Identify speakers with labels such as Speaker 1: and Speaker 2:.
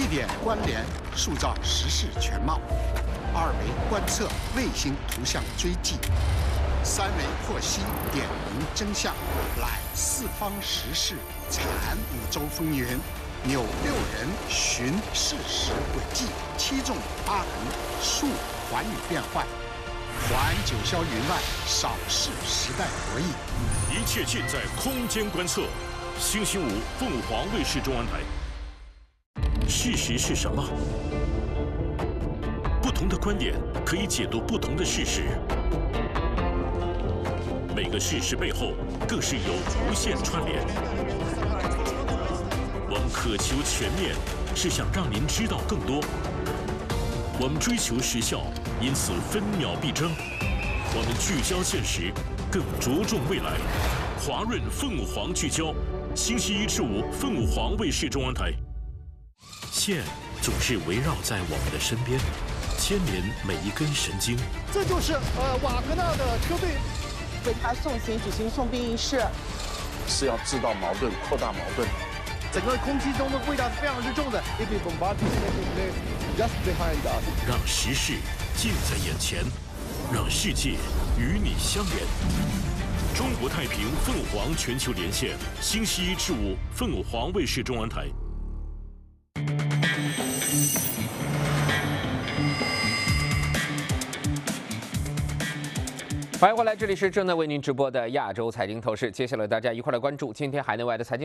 Speaker 1: 1点关联塑造时事全貌，2维观测卫星图像追迹，3维获悉点明真相，揽四方时事，产5洲风云，扭6人寻事实轨迹，7纵8横述寰宇变幻，环九霄云外，扫视时代博弈。
Speaker 2: 一切尽在空间观测。星期5，凤凰卫视中央台。事实是什么？不同的观点可以解读不同的事实。每个事实背后更是有无限串联。我们渴求全面，是想让您知道更多。我们追求时效，因此分秒必争。我们聚焦现实，更着重未来。华润凤凰聚焦，星期1至5，凤凰卫视中央台。线总是围绕在我们的身边，牵连每一根神经。
Speaker 3: 这就是瓦格纳的车队
Speaker 4: 为他送行举行送殡仪式，
Speaker 5: 是要制造矛盾、扩大矛盾。
Speaker 3: 整个空气中的味道是非常之重的。Just behind us，
Speaker 2: 让时事近在眼前，让世界与你相连。中国太平凤凰全球连线，星期1至5，凤凰卫视中央台。
Speaker 6: 欢迎回来，这里是正在为您直播的亚洲财经透视。接下来大家一块来关注今天海内外的财经。